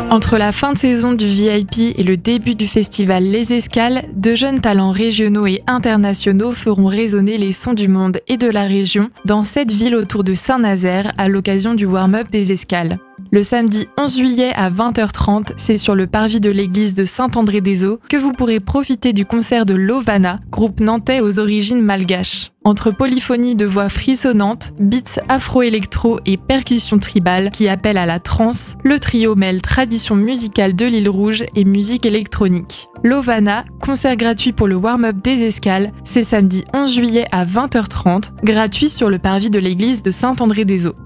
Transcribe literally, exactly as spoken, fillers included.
Entre la fin de saison du V I P et le début du festival Les Escales, de jeunes talents régionaux et internationaux feront résonner les sons du monde et de la région dans cette ville autour de Saint-Nazaire à l'occasion du warm-up des Escales. Le samedi onze juillet à vingt heures trente, c'est sur le parvis de l'église de Saint-André-des-Eaux que vous pourrez profiter du concert de Lovana, groupe nantais aux origines malgaches. Entre polyphonie de voix frissonnantes, beats afro-électro et percussions tribales qui appellent à la trance, le trio mêle tradition musicale de l'île Rouge et musique électronique. Lovana, concert gratuit pour le warm-up des Escales, c'est samedi onze juillet à vingt heures trente, gratuit sur le parvis de l'église de Saint-André-des-Eaux.